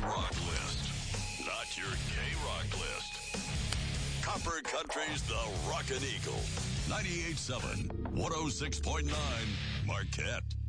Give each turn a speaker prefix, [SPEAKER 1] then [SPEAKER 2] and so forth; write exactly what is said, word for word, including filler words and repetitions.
[SPEAKER 1] rock list, not your K-Rock list. Copper Country's The Rockin' Eagle. ninety-eight point seven, one oh six point nine, Marquette.